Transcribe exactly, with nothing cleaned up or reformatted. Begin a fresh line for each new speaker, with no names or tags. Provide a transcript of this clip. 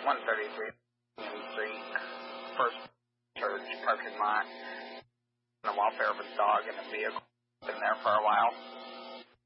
one thirty-three Union Street, First Church parking lot. The welfare of a dog and a vehicle. Been there for a while.